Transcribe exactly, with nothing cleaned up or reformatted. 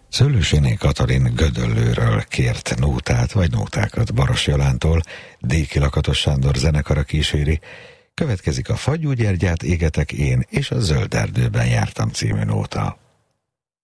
Szőlőséné Katalin Gödöllőről kért nótát vagy nótákat Baros Jolántól, Déki Lakatos Sándor zenekara kíséri. Következik a Fagyú gyergyát égetek én és a Zöld erdőben jártam című nóta.